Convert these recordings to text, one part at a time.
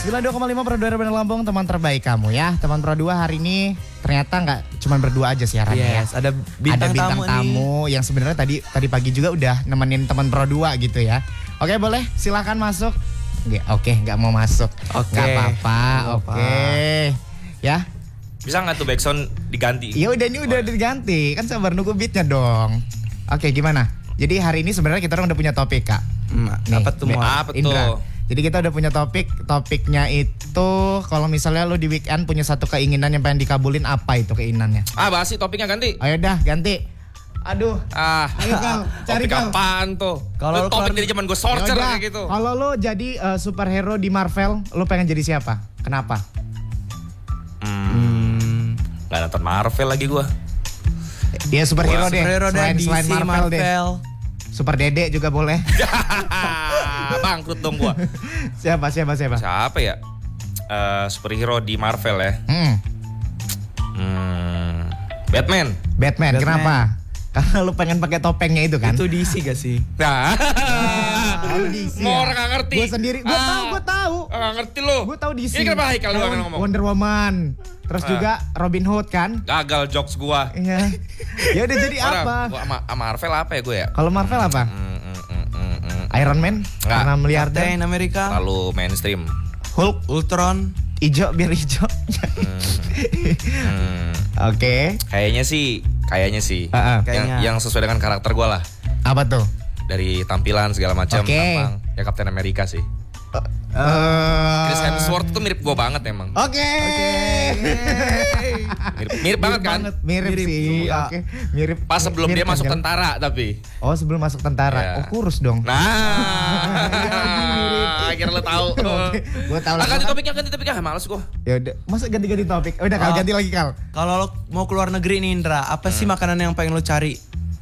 92,5 Pro 2 Bandar Lampung, teman terbaik kamu ya. Teman Pro 2 hari ini ternyata nggak cuma berdua aja siarannya yes, ya. Ada bintang tamu yang sebenarnya tadi pagi juga udah nemenin teman Pro 2 gitu ya. Oke, boleh silakan masuk. Oke, nggak mau masuk. Oke. Nggak apa-apa. Oke. Ya. Bisa nggak tuh backsound diganti? Ya udah, ini udah diganti. Kan sabar nunggu beatnya dong. Oke, gimana? Jadi hari ini sebenarnya kita udah punya topik, Kak. Nih, apa tuh? Apa Indra. tuh? Jadi kita udah punya topiknya itu kalau misalnya lu di weekend punya satu keinginan yang pengen dikabulin, apa itu keinginannya? Bahas sih topiknya ganti. Ayo dah ganti. Aduh. Ayo Kal, cari topik Kal. apaan tuh? Kalau topik dari zaman gue sorcer Yaudah, kayak gitu. Kalau lu jadi superhero di Marvel, lu pengen jadi siapa? Kenapa? Gak nonton Marvel lagi gue. Dia superhero deh. Superhero Selain DC, Marvel deh. Super Dede juga boleh. Bangkrut dong gue. Siapa? Siapa ya? Superhero di Marvel ya. Batman. Batman. Kenapa? Karena lu pengen pakai topengnya itu kan? Itu DC gak sih? Nah. DC Mau ya? orang gak ngerti. Gue sendiri, gue tahu. Gak ngerti lo. Gue tahu DC. Ini kenapa Haikal lu gak ngomong? Wonder Woman. Terus juga Robin Hood kan? Gagal jokes gua. Iya. Ya udah jadi apa? Gua sama Marvel apa ya gue ya? Kalau Marvel apa? Iron Man? Enggak. Karena miliarder. Captain America, Terlalu mainstream. Hulk Ultron. ijo biar ijo. Oke. Kayaknya sih. Kayaknya. Yang sesuai dengan karakter gua lah. Apa tuh? Dari tampilan segala macam. Oke. Tampang. Ya Captain America sih. Chris Hemsworth tuh mirip gua banget emang. Oke. Mirip banget kan? Mirip sih. Iya. Oke. Mirip. Pas sebelum mirip dia masuk kan? tentara tapi. Oh, sebelum masuk tentara. Iya. Oh, kurus dong. Nah, akhirnya lo tahu. Gue tahu. Ganti topiknya, males gua. Ya udah, masa ganti-ganti topik. Udah, Kal, ganti lagi, Kal. Kalau lo mau keluar negeri nih Indra, apa sih makanan yang pengen lo cari?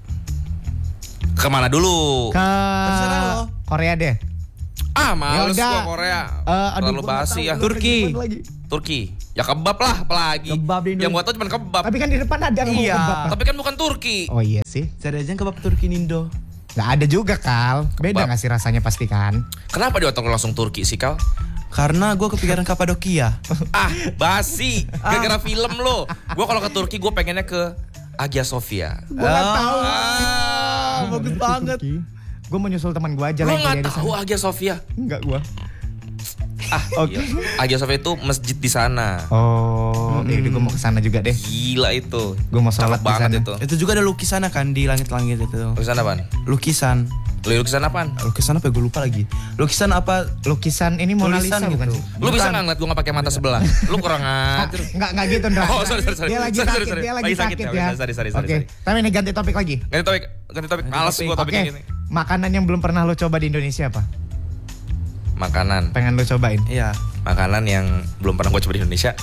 Kemana dulu? Terserah lo. Korea deh. Males Yaudah. gua Korea. Aduh, Terlalu gua nggak basi tahu. ya. Turki. Ya kebab lah apalagi. Kebab di Indonesia. Yang gua tahu cuma kebab. Tapi kan di depan ada ngomong Iya. kebab. Tapi kan bukan Turki. Oh iya sih. Cari aja kebab Turki Nindo. Gak ada juga, Kal. Beda Kebab. gak sih rasanya pasti kan? Kenapa di otak lu langsung Turki sih, Kal? Karena gue kepikiran Kapadokia. Basi. Gara-gara film lo. Gua kalau ke Turki gua pengennya ke Hagia Sophia. Gue gak tahu. Bagus banget. Gue mau nyusul teman gue aja Lo lah yang nggak kuliah di tahu sana. Hagia Sophia? Enggak gue. Oke. Hagia Sophia itu masjid di sana. Oh, ya udah gue mau kesana juga deh. Gila itu. Gue mau sholat Cakep di banget sana. itu. Itu juga ada lukisan kan di langit-langit itu. Lukisan apaan? Lukisan. Lukisan apaan? Lukisan apa? Gue lupa lagi. Lukisan apa? Lukisan ini Mona Lisa Tulisan bukan gitu. sih? Lu bisa nggak ngeliat gue nggak pakai mata sebelah? Lu kurang ajar. Enggak gitu, Ndra. Oh, sorry. Dia lagi Sorry, sakit, sorry. dia lagi sakit ya. Sorry. Oke, tapi ini ganti topik lagi. Ganti topik. Males gue topik Oke, kayak gini. makanan yang belum pernah lo coba di Indonesia apa? Makanan Pengen lo cobain? Iya. yang belum pernah gue coba di Indonesia.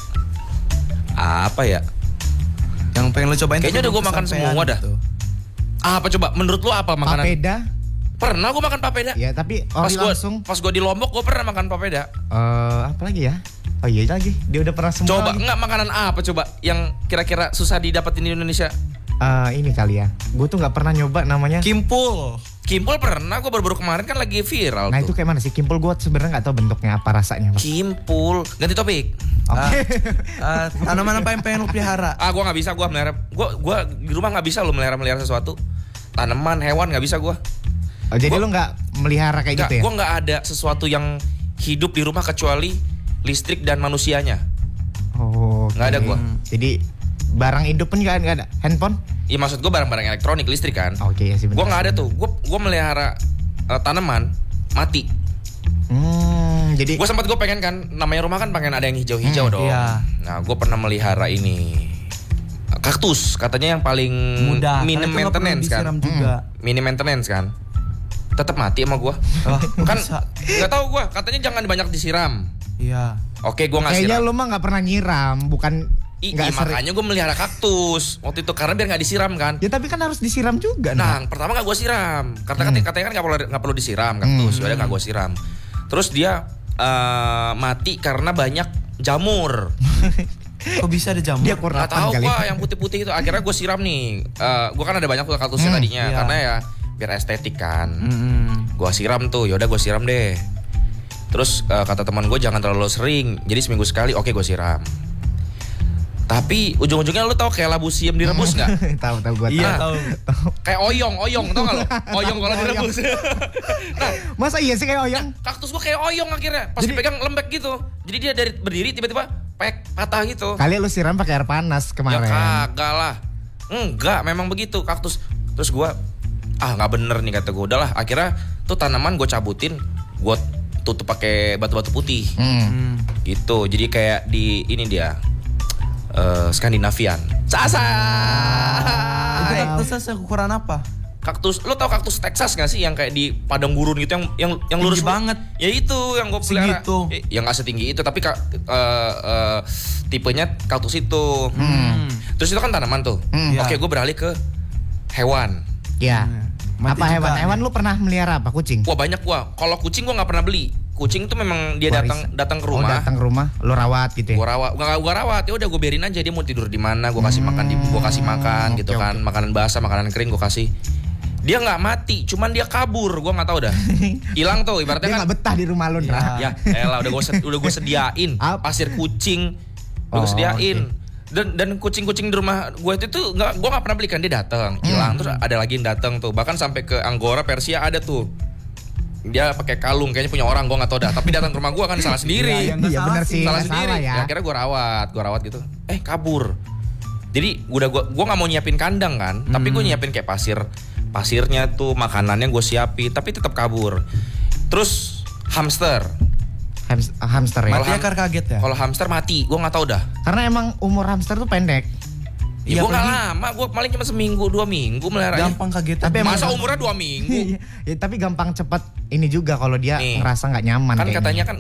Apa ya? Yang pengen lo cobain. Kayaknya udah gue makan semua dah. Apa coba? Menurut lu apa makanan? Papeda? Pernah gue makan papeda. Ya, tapi Pas langsung. gue di Lombok gue pernah makan papeda. Apa lagi ya? Oh iya lagi, dia udah pernah semua. Coba lagi. enggak makanan apa coba yang kira-kira susah didapetin di Indonesia? Ini kali ya. Gue tuh nggak pernah nyoba namanya. Kimpul. Kimpul pernah, gue baru-baru kemarin kan lagi viral Nah tuh. itu kayak mana sih? Kimpul gue sebenarnya nggak tahu bentuknya apa rasanya. Pak. Kimpul. Ganti topik. Oke. Tanaman apa yang pengen lo pelihara? Gue nggak bisa, gue melihara. Gue di rumah nggak bisa lo melihara sesuatu. Tanaman, hewan nggak bisa gue. Oh, jadi lu nggak melihara kayak gitu ya? Gue nggak ada sesuatu yang hidup di rumah kecuali listrik dan manusianya. Oh. Nggak ada gua. Jadi barang hidup pun nggak ada. Handphone? Iya maksud gue barang-barang elektronik listrik kan. Oke ya sih. Gue nggak ada tuh. Gue melihara tanaman mati. Jadi Gue sempat gue pengen kan, namanya rumah kan pengen ada yang hijau-hijau dong. Iya. Nah gue pernah melihara ini kaktus, katanya yang paling Mudah. minim Karena itu nggak perlu maintenance kan. disiram juga. Minim maintenance kan. Tetap mati sama gue. Kan nggak tahu gue. Katanya jangan banyak disiram. Iya. Oke gue nggak kayaknya siram. lu mah nggak pernah nyiram, bukan nggak sering. Makanya gue melihara kaktus waktu itu karena biar nggak disiram kan. Ya tapi kan harus disiram juga. Nah, pertama nggak gue siram. Katanya kan nggak perlu disiram kaktus. Udah nggak gue siram. Terus dia mati karena banyak jamur. Kok bisa ada jamur? Dia Gak kurapan tahu kali. gua yang putih-putih itu. Akhirnya gue siram nih. Gue kan ada banyak tuh kaktusnya tadinya. Iya. Karena ya biar estetik kan. Gue siram tuh. Yaudah gue siram deh. Terus kata teman gue jangan terlalu sering. Jadi seminggu sekali oke gue siram. Tapi ujung-ujungnya lu tau kayak labu siam direbus nggak? Tahu gue. Iya, tahu. Kayak oyong tau nggak lo? Oyong kalau direbus. Nah, Masa iya sih kayak oyong? kaktus gua kayak oyong akhirnya. Pas dipegang lembek gitu. Jadi dia dari berdiri tiba-tiba patah gitu. Kali lu siram pakai air panas Ya kemarin. kagak lah. Enggak, memang begitu kaktus. Terus gua nggak bener nih kata gua. Udahlah, akhirnya tuh tanaman gua cabutin, gua tutup pakai batu-batu putih. Gitu. Jadi kayak di ini dia. Skandinavian. Sasa. Itu kaktusnya ukuran apa? Kaktus, lo tau kaktus Texas gak sih yang kayak di padang gurun gitu yang lurus Tinggi banget. Ya itu yang gue pelihara. Segitu. Yang gak setinggi itu tapi tipenya kaktus itu. Terus itu kan tanaman tuh. Iya. Oke, gue beralih ke hewan. Ya. Mati Apa juga hewan? nih. Hewan lu pernah melihara apa? Kucing? Wah banyak gua. Kalau kucing gua nggak pernah beli. Kucing tuh memang dia datang ke Oh, rumah. datang ke rumah, lu rawat gitu ya. Gua rawat. Ya udah gua biarin aja dia mau tidur di mana, gua kasih makan gua kasih makan oke, gitu kan. oke. Makanan basah, makanan kering gua kasih. Dia nggak mati, cuman dia kabur. Gua nggak tahu dah. Hilang tuh Dia ibaratnya kan. nggak betah di rumah lu, Ndra. Ya, elah udah gua sediain Apa? pasir kucing. Udah gua Oh, sediain. oke. Dan kucing-kucing di rumah gue itu tuh gua nggak pernah beli kan, dia datang hilang terus ada lagi yang datang tuh, bahkan sampai ke Angora Persia ada tuh, dia pakai kalung kayaknya punya orang, gue nggak tahu dah, tapi datang ke rumah gue kan salah sendiri. Iya, nggak Iya salah benar sih. sih, Salah nggak sendiri salah ya. ya, akhirnya gue rawat gitu, kabur. Jadi gua nggak mau nyiapin kandang kan, tapi gue nyiapin kayak pasirnya tuh, makanannya gue siapin, tapi tetap kabur. Terus hamster, Hamster ya. Malah- Mati akar kaget ya? kalau hamster mati gue nggak tahu dah. Karena emang umur hamster tuh pendek. Ya, Iya, gue nggak pergi. lama, gue paling cuma seminggu 2 minggu meliharanya. Gampang kaget. Tapi emang- Masa umurnya 2 minggu? Ya, tapi gampang cepet ini juga kalau dia Nih. ngerasa nggak nyaman. Kan kayaknya. katanya kan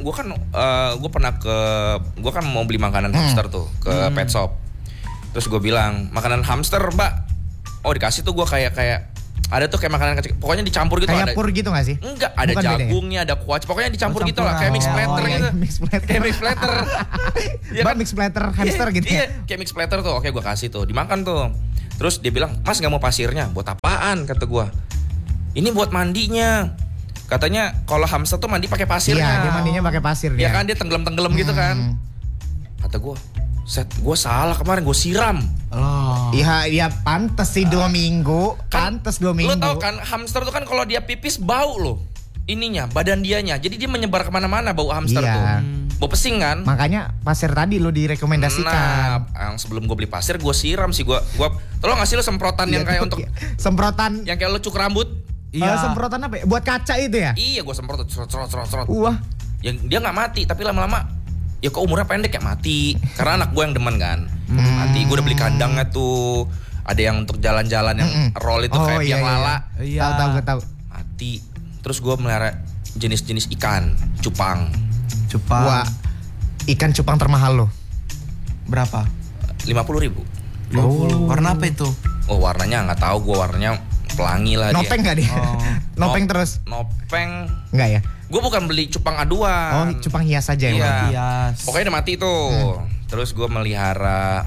gue kan mau beli makanan hamster tuh ke pet shop. Terus gue bilang makanan hamster mbak, oh dikasih tuh gue kayak ada tuh kayak makanan kecil, pokoknya dicampur gitu. Kayak ada, pur gitu nggak sih? enggak, ada Bukan beda ya? jagungnya, ada kuah, pokoknya dicampur Oh, gitu lah, kayak mix campuran. platter Oh, gitu. iya, mix platter. Kayak mix platter. Iya Mbak kan? mix platter hamster gitu Iya, ya. kayak mix platter tuh. Oke, gue kasih tuh, dimakan tuh. Terus dia bilang, "Mas nggak mau pasirnya?" "Buat apaan?" kata gue. "Ini buat mandinya." Katanya kalau hamster tuh mandi pakai pasirnya. Iya, dia mandinya pakai pasir Ya dia. kan dia tenggelam-tenggelam gitu kan. Kata gue, gue salah kemarin, gue siram. Loh. Iya, pantes sih 2 minggu. Kan, Pantes 2 minggu. Lo tau kan hamster tuh kan kalau dia pipis bau loh. Ininya, badan dianya. Jadi dia menyebar kemana-mana bau hamster Iya. tuh. Bau pesing kan. Makanya pasir tadi lo direkomendasikan. Nah, yang sebelum gue beli pasir gue siram sih. Gue tolong ngasih lo semprotan yang Iya, kayak tuh, untuk semprotan. yang kayak lo cukur rambut. Semprotan apa ya? Buat kaca itu ya? Iya, gue semprot serot. Wah. Yang dia nggak mati, tapi lama-lama ya kok umurnya pendek ya mati. Karena anak gue yang demen kan. Mati. Gue udah beli kandangnya tuh. Ada yang untuk jalan-jalan yang roll itu kayak biang lala. Iya. Tahu gue tahu. Mati. Terus gue melihara jenis-jenis ikan, cupang. Cupang. Wah. Ikan cupang termahal lo. Berapa? 50.000. 50. Warna apa itu? Oh warnanya nggak tahu, gue warnanya pelangi lah Nopeng dia. nggak dia? Oh. Nopeng terus? Nopeng. Enggak ya? Gue bukan beli cupang Oh, aduan. cupang hias aja Iya. emang. Hias. Pokoknya udah mati tuh. Terus gue melihara.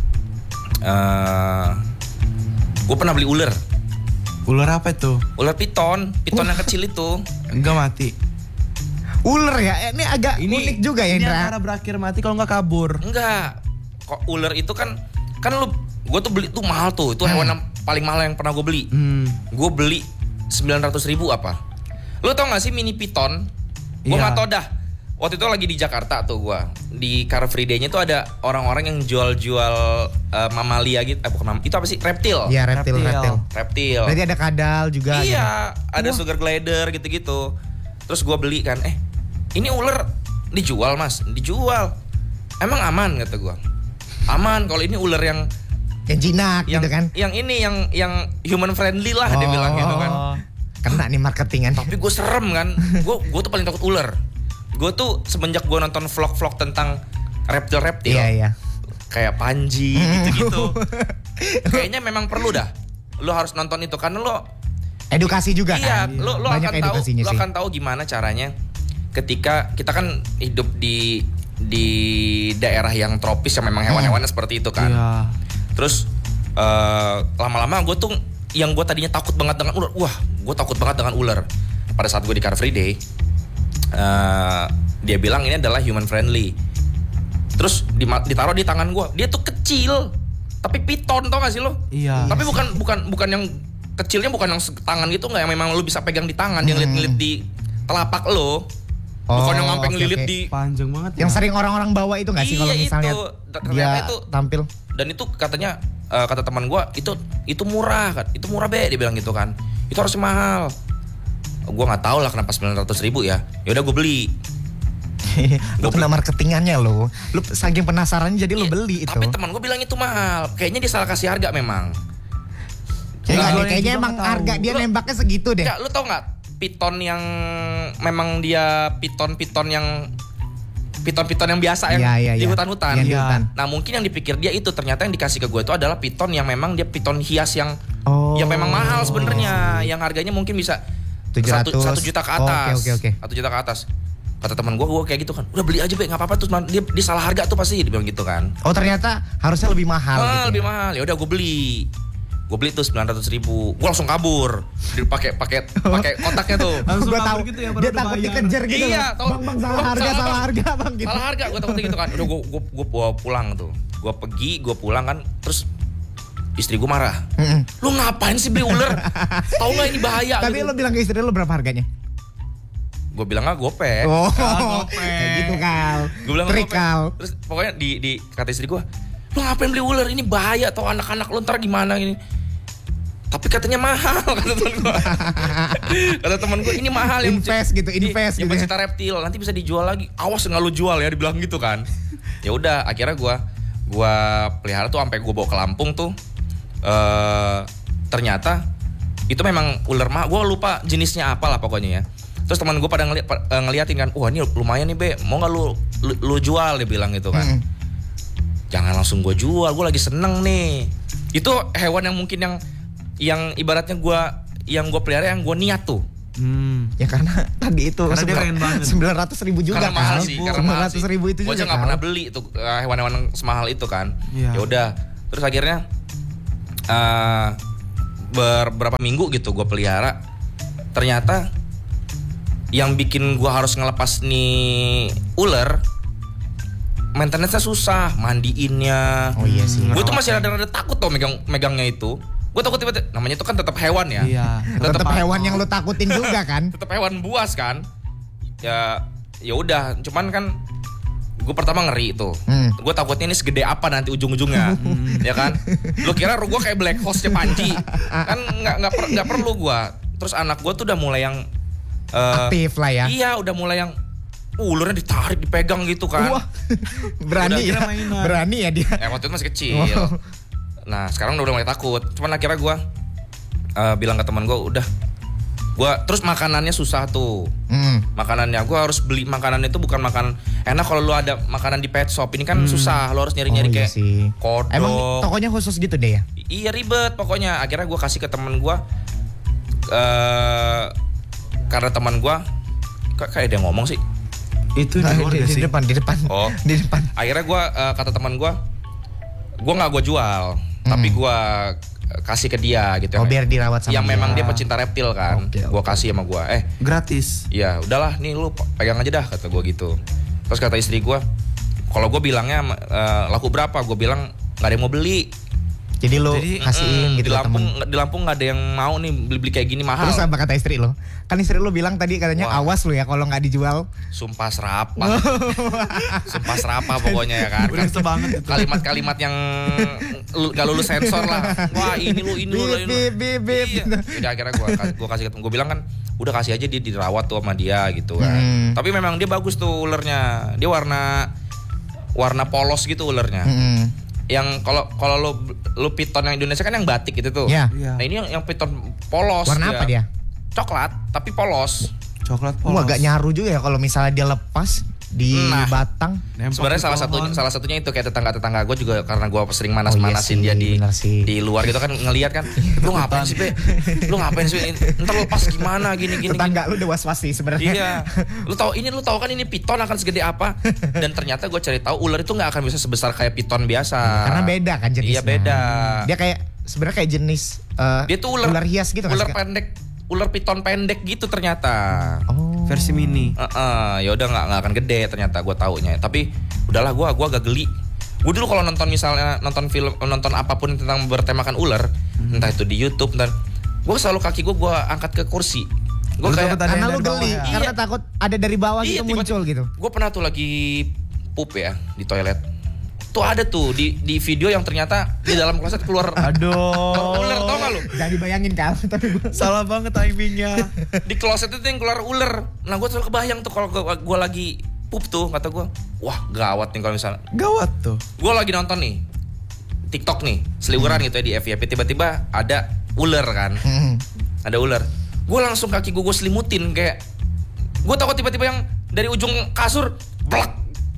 Gue pernah beli ular. Ular apa itu? Ular piton yang kecil itu. Enggak mati. Ular ya? Ini agak unik juga ya, Ini Indra. antara berakhir mati kalau nggak kabur. Enggak. Kok ular itu kan lu, gue tuh beli tuh mahal tuh. Itu hewan yang paling mahal yang pernah gue beli. Gue beli 900.000 apa? Lu tau gak sih mini piton? Gue Iya. gak tau dah. Waktu itu lagi di Jakarta tuh gue. Di Car Free Day-nya tuh ada orang-orang yang jual-jual mamalia gitu. Bukan itu apa sih? Reptil. Iya, reptil. Reptil. Berarti ada kadal juga. gitu. Iya, ada sugar glider gitu-gitu. Terus gue beli kan, ini ular dijual mas, dijual. Emang aman kata gue. Aman kalau ini ular yang Yang jinak gitu kan. yang ini yang human friendly lah dia bilang gitu kan. Kena nih marketingan. Tapi gue serem kan. Gue tuh paling takut ular. Gue tuh semenjak gue nonton vlog-vlog tentang reptil-reptil. Iya. Kayak Panji gitu-gitu. Kayaknya memang perlu dah. Lo harus nonton itu karena lo Edukasi juga iya, kan. lo Banyak akan tahu edukasinya lo sih. akan tahu gimana caranya ketika kita kan hidup di daerah yang tropis yang memang hewan-hewannya seperti itu kan. Iya. Terus lama-lama gue tuh yang gue tadinya takut banget dengan ular, gue takut banget dengan ular. Pada saat gue di Car Free Day, dia bilang ini adalah human friendly. Terus ditaruh di tangan gue. Dia tuh kecil, tapi piton, tau gak sih lo? Iya. Tapi bukan yang kecilnya, bukan yang tangan gitu, nggak, yang memang lo bisa pegang di tangan, yang ngelilit di telapak lo. Bukan yang sampai ngelilit di panjang banget. Yang sering orang-orang bawa itu nggak sih kalau misalnya itu. dia Itu tampil? Dan itu katanya kata teman gue itu murah kan, itu murah be, dia bilang gitu kan. Itu harusnya mahal. Gue nggak tahu lah kenapa 900.000 ya. Ya udah gue beli. Lu kena marketingannya lo. Lu saking penasaran jadi lu beli itu. Tapi teman gue bilang itu mahal. Kayaknya dia salah kasih harga memang. Kayaknya emang harga dia nembaknya segitu deh. Ya, lu tau nggak piton yang memang dia piton yang biasa yang di hutan-hutan. Yang di hutan. Nah mungkin yang dipikir dia itu, ternyata yang dikasih ke gue itu adalah piton yang memang dia piton hias yang memang mahal sebenarnya, yang harganya mungkin bisa 1 juta ke atas. Oke. 1 juta ke atas. Kata teman gue kayak gitu kan, udah beli aja be, nggak apa-apa tuh, dia salah harga tuh pasti, dia bilang gitu kan. Oh ternyata harusnya lebih mahal. Gitu lebih mahal. Ya udah gue beli tuh 900.000. Gue langsung kabur. Pakai kotaknya tuh. Gue tahu gitu ya, dia takut dikejar gitu. Iya, bang salah harga bang gitu. Salah harga, gue takutnya gitu kan. Udah gue bawa pulang tuh. Gue pulang kan, terus istri gue marah. Lu ngapain sih beli ular? Tahu nggak ini bahaya? Tapi gitu. lu bilang ke istri lu berapa harganya? Gue bilang nggak gope. Kayak gitu Kal. Gue bilang trik gope. Kal. Terus pokoknya di kata istri gue, lu ngapain beli ular? Ini bahaya, atau anak-anak lu ntar gimana ini? Tapi katanya mahal, kata teman gue. Kata teman gue, ini mahal yang invest gitu. Yang pecinta reptil, nanti bisa dijual lagi. Awas nggak lu jual ya, dibilang gitu kan. Ya udah, akhirnya gue pelihara tuh sampai gue bawa ke Lampung tuh. Ternyata itu memang ular mah, gue lupa jenisnya apa lah pokoknya ya. Terus teman gue pada ngeliatin kan, wah ini lumayan nih be, mau nggak lu jual, dia bilang gitu kan. Jangan langsung gue jual, gue lagi seneng nih. Itu hewan yang mungkin yang ibaratnya gue pelihara, yang gue niat tuh. Ya karena tadi itu 900.000 juga karena mahal sih, karena 900.000 itu juga. Gue aja nggak pernah beli tuh hewan-hewan semahal itu kan. Ya udah, terus akhirnya beberapa minggu gitu gue pelihara. Ternyata yang bikin gue harus ngelepas nih ular, maintenance-nya susah, mandiinnya. Oh iya sih. Gue tuh masih rada-rada takut tuh megangnya itu. Gue takut tiba-tiba, namanya itu kan tetap hewan ya. Iya. Tetap hewan yang lu takutin juga kan. Tetap hewan buas kan. Ya udah, cuman kan gue pertama ngeri tuh. Gue takutnya ini segede apa nanti ujung-ujungnya. Ya kan? Lu kira gue kayak Black Hostnya Panji? Kan nggak perlu gue. Terus anak gue tuh udah mulai yang aktif lah ya. Iya, udah mulai yang ularnya ditarik, dipegang gitu kan. Wah, berani ya. Berani ya dia. Waktu itu masih kecil. Nah, sekarang udah mulai takut. Cuman akhirnya gue bilang ke teman gue, udah. Terus makanannya susah tuh. Makanannya gue harus beli makanan itu, bukan makan enak kalau lu ada makanan di pet shop. Ini kan susah, lu harus nyari-nyari kayak kodok. Emang tokonya khusus gitu deh ya? Iya, ribet pokoknya. Akhirnya gue kasih ke teman gue. Karena teman gue kayak dia ngomong sih. Itu di depan. Oh, di depan. Akhirnya gue kata teman gue nggak gue jual, tapi gue kasih ke dia gitu. Biar dirawat sama yang dia. memang dia pecinta reptil kan. Gue kasih sama gue. Gratis. Ya udahlah, nih lu pegang aja dah, kata gue gitu. Terus kata istri gue, kalau gue bilangnya laku berapa, gue bilang nggak ada yang mau beli. Jadi lo kasihin gitu di Lampung nggak ada yang mau nih beli kayak gini mahal. Terus apa kata istri lo? Kan istri lo bilang tadi katanya awas lo ya kalau nggak dijual. Sumpah serapah. Sumpah serapah pokoknya ya kan. Berasa banget itu. Kalimat-kalimat yang gak lulus sensor lah. Wah ini lu. Iya. Jadi akhirnya gue kasih ketemu. Gue bilang kan udah kasih aja, dia dirawat tuh sama dia gitu kan. Tapi memang dia bagus tuh ulernya. Dia warna polos gitu ulernya. Yang kalau lu piton yang Indonesia kan yang batik gitu tuh. Yeah. Nah ini yang piton polos. Warna apa dia? Coklat tapi polos. Coklat polos. Agak nyaru juga ya kalau misalnya dia lepas di batang. Sebenarnya salah satunya itu kayak tetangga gue juga, karena gue sering manas-manasin dia di luar gitu kan, ngelihat kan, lu ngapain sih be, lu ngapain sih, ntar lepas gimana gini. Tetangga lu udah was-was sih sebenarnya. Iya, lu tahu kan ini piton akan segede apa, dan ternyata gue cari tahu ular itu nggak akan bisa sebesar kayak piton biasa. Karena beda kan jenisnya. Iya beda. Dia kayak sebenarnya kayak jenis dia tuh ular hias gitu. Ular pendek, ular piton pendek gitu ternyata. Versi mini. Ya udah nggak akan gede ternyata gue taunya. Tapi udahlah gue agak geli. Gue dulu kalau nonton misalnya nonton film, nonton apapun tentang bertemakan ular, entah itu di YouTube, dan gue selalu kaki gue angkat ke kursi. Gue kayak karena lu geli, ya? karena takut ada dari bawah gitu muncul gitu. Gue pernah tuh lagi pup ya di toilet. Tuh ada tuh di video yang ternyata di dalam kloset keluar ular, tau gak lu? Jangan dibayangin Kal, tapi Salah banget timingnya. Di kloset itu yang keluar ular. Nah gue selalu kebayang tuh kalau gue lagi pup tuh, kata gue, wah gawat nih kalau misalnya. Gawat tuh. Gue lagi nonton nih TikTok nih, seliweran gitu ya di FYP, tiba-tiba ada ular kan. Ada ular. Gue langsung kaki gue selimutin, kayak gue takut tiba-tiba yang dari ujung kasur blak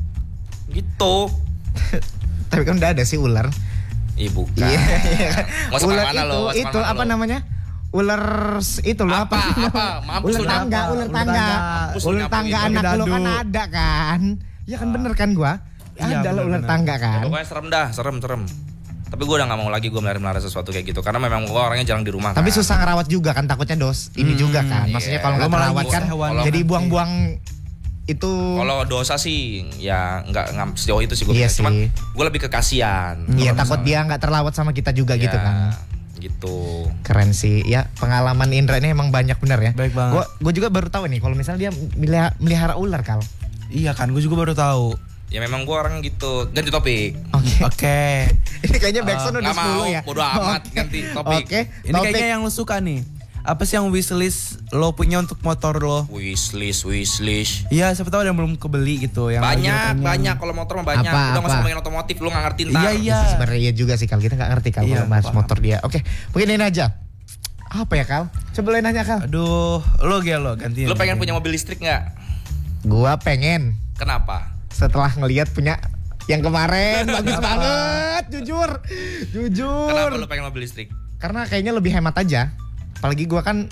gitu. Tapi kan udah ada sih ular. Iya bukan. Iya. Mau Ular mana lo? itu apa namanya? Ular itu loh apa? Mampus Ular lu, tangga, apa? ular tangga. Mampus lu, Ular tangga ngapain? anak Dadu. lo kan ada kan? Ya kan bener kan gua? Iya, Ada lo ular bener-bener. tangga kan? Pokoknya serem dah, serem. Tapi gue udah gak mau lagi gue melihara sesuatu kayak gitu, karena memang gue orangnya jarang di rumah. Tapi kan. susah ngerawat juga kan, takutnya ini juga kan. Maksudnya iya. kalau nggak Lo malah terawat kan hewan jadi mati. buang-buang itu. Kalau dosa sih ya nggak sejauh itu sih gue. Iya Cuman sih. gue lebih ke kasihan. Iya Kalau takut misalnya- dia nggak terlawat sama kita juga Ya, gitu kan. Gitu. Keren sih ya, pengalaman Indra ini emang banyak bener ya. Baik banget. Gue juga baru tahu nih kalau misalnya dia melihara ular Kal. Iya kan, gue juga baru tahu. Ya memang gue orang gitu. Ganti topik. Oke. Oke. Ini kayaknya backsound udah Nggak mau, 10 ya. bodo amat, ganti topik. Oke. Ini Topik. kayaknya yang lo suka nih. Apa sih yang wishlist lo punya untuk motor lo? Wishlist. Iya, siapa tahu ada yang belum kebeli gitu. Yang lagi lo pengen. Banyak. Kalau motor mah banyak. Apa, Udah nggak usah apa? ngomongin otomotif, lu nggak ngerti ntar. Iya. Sebenarnya iya juga sih Kal, kita nggak ngerti Kal Iya, kalau bahas paham. motor dia. Oke, mungkin ini aja. Apa ya Kal? Coba lo nanya Kal. Aduh, lo gantiin. Lu pengen punya mobil listrik nggak? Gua pengen Kenapa? setelah ngelihat punya yang kemarin bagus banget, jujur. Kenapa lu pengen mobil listrik? Karena kayaknya lebih hemat aja. Apalagi gua kan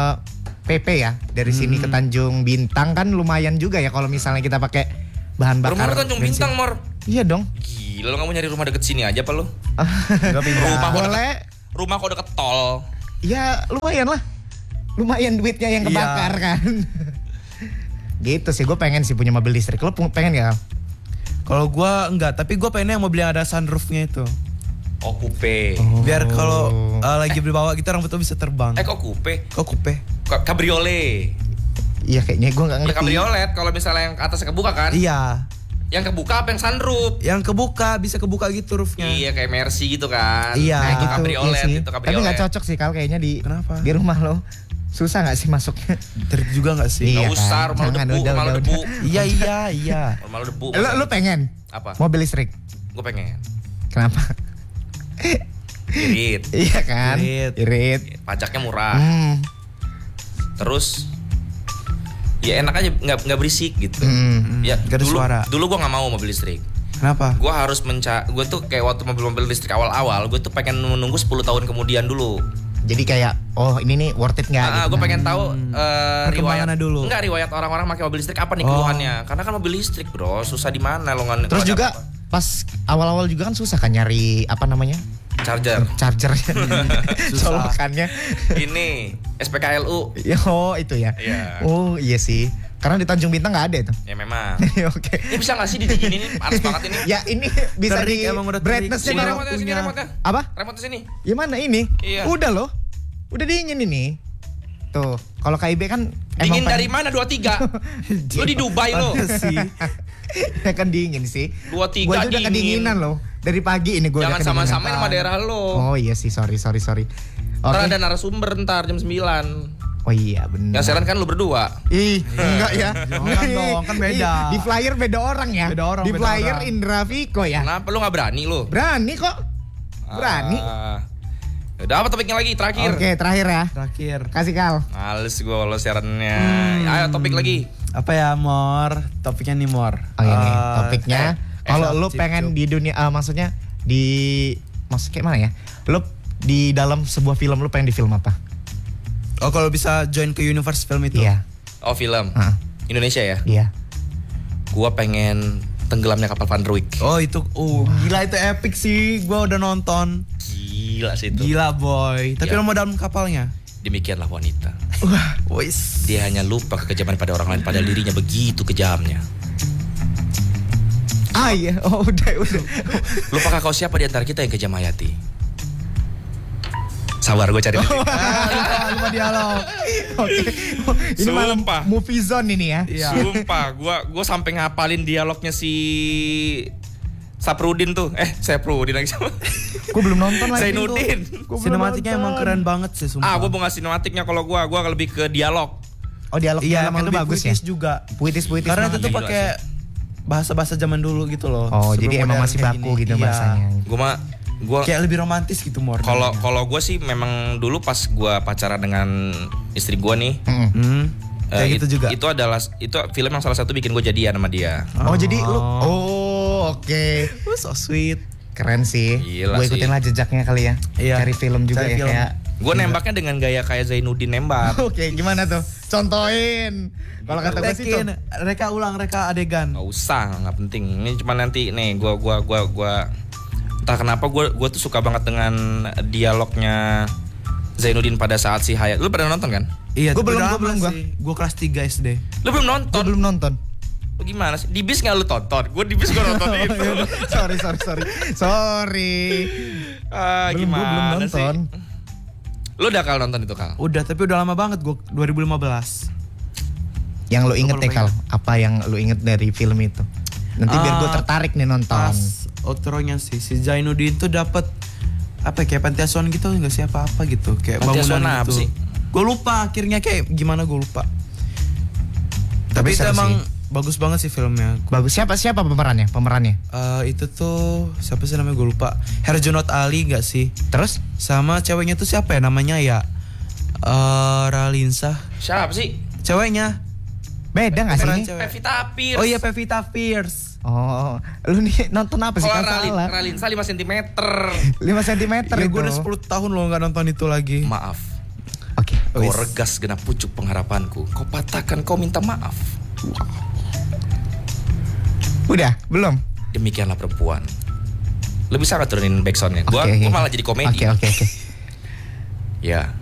PP ya, dari sini ke Tanjung Bintang kan lumayan juga ya kalau misalnya kita pakai bahan bakar. Rumah lu Tanjung bensin. Bintang, Mor. Iya dong. Gila, lu nggak mau nyari rumah deket sini aja apa lu? Gak pindah. Rumah kok Boleh. Rumah kok deket tol. Ya lumayan lah. Lumayan duitnya yang kebakar kan. Gitu sih, gue pengen sih punya mobil listrik. Lo pengen gak? Kalau gue enggak, tapi gue pengennya mobil yang ada sunroofnya itu. Oh, coupe. Biar kalau lagi berbawa gitu orang betul bisa terbang. Kok coupe? Kok coupe? Cabriolet. Iya kayaknya gue gak Ya ngerti. cabriolet kalau misalnya yang atasnya kebuka kan? Iya. Yang kebuka apa yang sunroof? Yang kebuka, bisa kebuka gitu roofnya. Iya, kayak Mercy gitu kan. Iya. Nah, itu Gitu, cabriolet, iya sih. itu Tapi cabriolet. gak cocok sih Kal kayaknya di Kenapa? di rumah lo. Susah gak sih masuknya? Terik juga gak sih? Iya. Gak usah, kan? rumah lu Jangan, debu, udah, rumah lu udah, debu. Iya. Rumah lu debu. Lo pengen Apa? mobil listrik? Gue pengen. Kenapa? Irit. Iya kan? Irit. Irit. Pajaknya murah. Terus ya enak aja, nggak berisik gitu. Ya Gak ada suara. Dulu gue nggak mau mobil listrik. Kenapa? Gue harus gue tuh kayak waktu mobil listrik awal-awal, gue tuh pengen menunggu 10 tahun kemudian dulu. Jadi kayak oh ini nih worth it nggak? Gitu. Gue pengen tahu riwayat Perkembangannya dulu. Enggak, riwayat orang-orang pakai mobil listrik apa nih keluhannya? Karena kan mobil listrik, Bro, susah di mana lo nggak. Terus nggak juga ada pas awal-awal juga kan susah kan nyari apa namanya? charger. Chargernya, colokannya. Ini SPKLU. Oh itu ya. Iya. Oh iya sih. Karena di Tanjung Bintang nggak ada itu. Ya memang. Oke. Ini bisa nggak sih didinginin? Panas banget ini. Ya ini bisa Terik, di emang udah terik. brightness-nya Sini kan. remote-nya, sini remote-nya. Apa? Remote sini. Ya mana ini? Iya. Udah loh. Udah dingin ini. Tuh, kalau KIB kan Dingin emang dari mana 23? Lu di Dubai lo. sih. ya kan dingin sih. 23 Gua aja udah dingin. kedinginan loh. Dari pagi ini gue Jangan sama-samain sama daerah lo. Oh iya sih, sorry. Oke. Ntar ada narasumber ntar jam 9. Oh iya benar. Yang siaran kan lu berdua. Ih, enggak ya. Jangan dong, kan beda. Di flyer beda orang ya. Beda orang, Di beda flyer orang. Indra Viko ya. Kenapa lu gak berani lu? Berani kok. Berani. Udah apa topiknya lagi terakhir? Oke, terakhir ya. Terakhir. Kasih Kal. Males gue kalau siarannya. Ayo topik lagi. Apa ya, Mor? Topiknya nih, Mor. Oh ini topiknya. Kalau lu cip, pengen cip. di dunia, maksudnya maksud kayak mana ya? Lu di dalam sebuah film lu pengen di film apa? Oh, kalau bisa join ke universe film itu. Iya. Oh, film. Heeh. Indonesia ya? Iya. Gua pengen tenggelamnya kapal Van der Wijk. Oh, itu gila itu epic sih. Gua udah nonton. Gila sih itu. Gila, boy. Tapi Ya. lo mau dalam kapalnya? Demikianlah wanita. Wis. Dia hanya lupa kekejaman pada orang lain padahal dirinya begitu kejamnya. Ah iya, oh udah. Lupakah kau siapa di antara kita yang kejam Hayati? Sabar gue cari. Lupa dialog. Oke. Ini malam Sumpah. movie zone ini ya. Iya. Sumpah, gue sampai ngapalin dialognya si Saprudin tuh. Saprudin lagi sama. Gue belum nonton lagi. Zainuddin. Sinematiknya emang keren banget sih sumpah. Gue bukan sinematiknya kalau gue lebih ke dialog. Oh dialognya Iya, emang emang itu lebih bagus ya. puitis juga. Puitis Karena banget. itu tuh Gila pakai bahasa-bahasa zaman dulu gitu loh. Oh Sebelum jadi emang modern masih kayak baku gini. gitu Iya. bahasanya. Gue Kayak lebih romantis gitu modern. kalau gue sih memang dulu pas gue pacaran dengan istri gue nih, Kayak gitu juga. itu film yang salah satu bikin gue jadian sama dia. Oh jadi lu oke. So sweet. Keren sih. Gila Gue sih. ikutin lah jejaknya kali ya. Iya. Cari film juga Cari ya film. kayak. Gue nembaknya dengan gaya kayak Zainuddin nembak. Oke, gimana tuh? Contohin. Kalau kata gue sih Tekin, reka adegan. Gak usah, nggak penting. Ini cuma nanti nih gue entah kenapa gue tuh suka banget dengan dialognya Zainuddin pada saat si Hayat. Lu pernah nonton kan? Iya, Gua belum. Gue kelas 3 SD. Lu belum gue nonton? belum nonton. Lu gimana sih? Di bis nggak lu tonton? Gue di bis gue nonton itu. Sorry. Gue belum Gimana nonton. sih? Lu udah Kal nonton itu Kal? Udah, tapi udah lama banget gue 2015. Yang lu inget Gua deh lupa Kal, apa yang lu inget dari film itu? Nanti biar gue tertarik nih nonton. Pas outronya sih si Zainuddin tuh dapat apa kayak panti asuhan gitu nggak sih apa gitu kayak Panti asuhan bangunan apa gitu. sih? Gue lupa akhirnya kayak gimana gue lupa. Tapi itu seru emang sih. bagus banget sih filmnya. Bagus. Siapa pemerannya? Itu tuh siapa sih namanya gue lupa. Herjunot Ali nggak sih? Terus? Sama ceweknya tuh siapa ya namanya ya? Ralinsa. Siapa sih? Ceweknya. Beda gak Pemeran sih? cewek. Pevita Pierce. Oh iya Pevita Pierce. Oh, lu nih nonton apa sih? Kalau Kan salah. Ralinsa 5 cm. 5 cm Ya itu. gue udah 10 tahun loh nggak nonton itu lagi. Maaf. Oke. Kau regas genap pucuk pengharapanku. Kau patahkan, kau minta maaf. Udah, belum? Demikianlah perempuan. Lebih sangat turunin backsoundnya. Gua Oke. malah jadi komedi. Oke. Ya,